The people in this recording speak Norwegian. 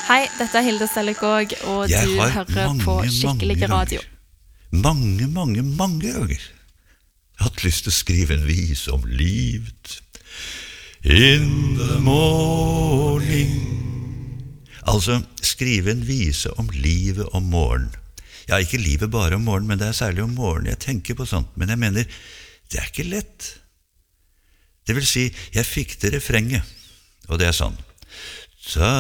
Hei, dette er Hilde Stellekåg, og Jeg du har hører på Skikkelig Radio. Mange ganger hatt lyst til å skrive en vise om livet. In the morning. Altså, skrive en vise om livet om morgen. Ja, ikke livet bare om morgen, men det er særlig om morgen jeg tenker på sånt. Men jeg mener, det er ikke lett. Det vil si, jeg fikk det refrenget, og det er sånn. Ta